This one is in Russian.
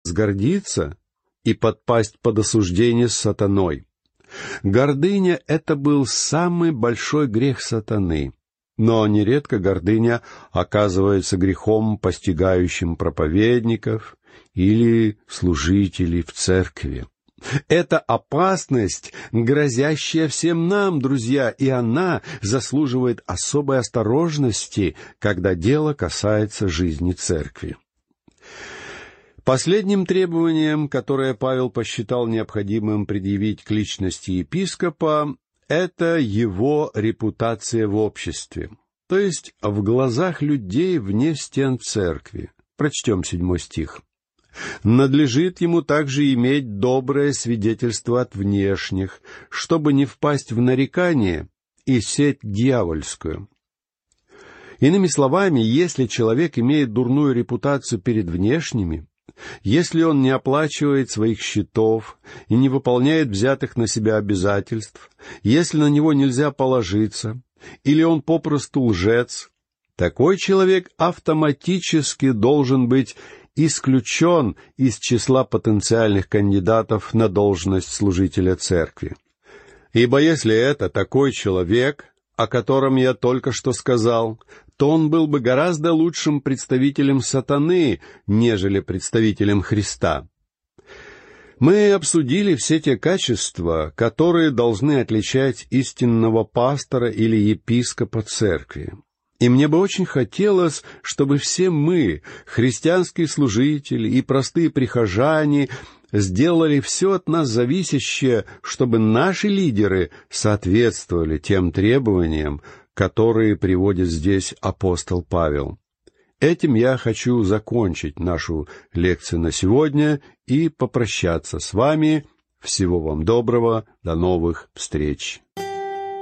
сгордиться и подпасть под осуждение сатаной. Гордыня — это был самый большой грех сатаны. Но нередко гордыня оказывается грехом, постигающим проповедников или служителей в церкви. Это опасность, грозящая всем нам, друзья, и она заслуживает особой осторожности, когда дело касается жизни церкви. Последним требованием, которое Павел посчитал необходимым предъявить к личности епископа, это его репутация в обществе, то есть в глазах людей вне стен церкви. Прочтем 7 стих. «Надлежит ему также иметь доброе свидетельство от внешних, чтобы не впасть в нарекание и сеть дьявольскую». Иными словами, если человек имеет дурную репутацию перед внешними, если он не оплачивает своих счетов и не выполняет взятых на себя обязательств, если на него нельзя положиться, или он попросту лжец, такой человек автоматически должен быть исключен из числа потенциальных кандидатов на должность служителя церкви. Ибо если это такой человек, о котором я только что сказал, то он был бы гораздо лучшим представителем сатаны, нежели представителем Христа. Мы обсудили все те качества, которые должны отличать истинного пастора или епископа церкви. И мне бы очень хотелось, чтобы все мы, христианские служители и простые прихожане, сделали все от нас зависящее, чтобы наши лидеры соответствовали тем требованиям, которые приводит здесь апостол Павел. Этим я хочу закончить нашу лекцию на сегодня и попрощаться с вами. Всего вам доброго, до новых встреч.